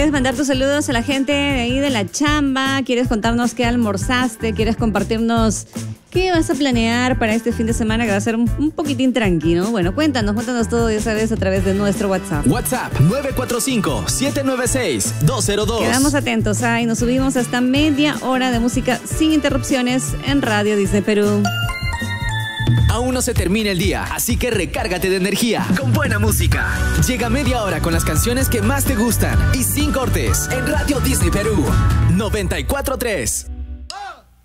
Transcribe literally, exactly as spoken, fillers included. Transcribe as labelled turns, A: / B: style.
A: ¿Quieres mandar tus saludos a la gente de ahí de la chamba? ¿Quieres contarnos qué almorzaste? ¿Quieres compartirnos qué vas a planear para este fin de semana que va a ser un, un poquitín tranquilo? Bueno, cuéntanos, cuéntanos todo, ya sabes, a través de nuestro WhatsApp.
B: WhatsApp nueve cuatro cinco, siete nueve seis, dos cero dos.
A: Quedamos atentos, ¿ah? Y nos subimos hasta media hora de música sin interrupciones en Radio Disney Perú.
B: Aún no se termina el día, así que recárgate de energía con buena música. Llega media hora con las canciones que más te gustan y sin cortes en Radio Disney Perú noventa y cuatro punto tres.